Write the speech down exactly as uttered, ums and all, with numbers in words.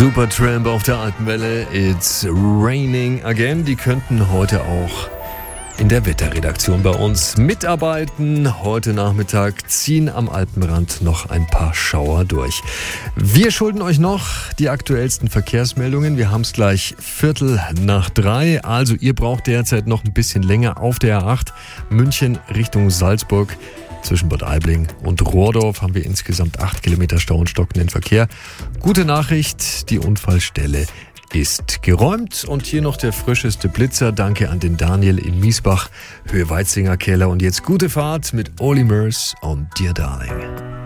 Supertramp auf der Alpenwelle, It's Raining Again. Die könnten heute auch in der Wetterredaktion bei uns mitarbeiten. Heute Nachmittag ziehen am Alpenrand noch ein paar Schauer durch. Wir schulden euch noch die aktuellsten Verkehrsmeldungen. Wir haben es gleich Viertel nach drei. Also ihr braucht derzeit noch ein bisschen länger auf der A acht München Richtung Salzburg. Zwischen Bad Aibling und Rohrdorf haben wir insgesamt acht Kilometer Stau und stockenden Verkehr. Gute Nachricht, die Unfallstelle ist geräumt. Und hier noch der frischeste Blitzer. Danke an den Daniel in Miesbach, Höhe Weitzinger Keller. Und jetzt gute Fahrt mit Oli Murs und Dear Darling.